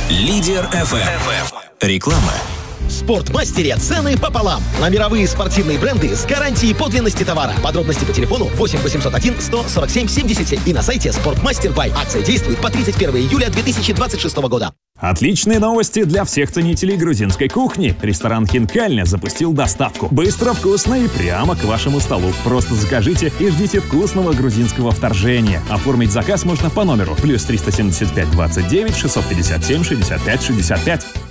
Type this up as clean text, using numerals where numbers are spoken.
Лидер FM. Реклама. В «Спортмастере» цены пополам. На мировые спортивные бренды с гарантией подлинности товара. Подробности по телефону 8 801 147 77 и на сайте Sportmaster by. Акция действует по 31 июля 2026 года. Отличные новости для всех ценителей грузинской кухни. Ресторан «Хинкальня» запустил доставку. Быстро, вкусно и прямо к вашему столу. Просто закажите и ждите вкусного грузинского вторжения. Оформить заказ можно по номеру +375 29 657 65 65.